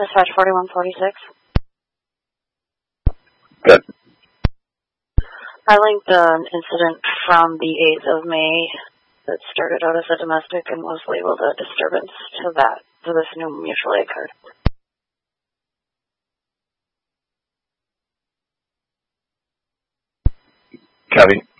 Dispatch 4146. Good. I linked an incident from the 8th of May that started out as a domestic and was labeled a disturbance to this new mutual aid card. Copy.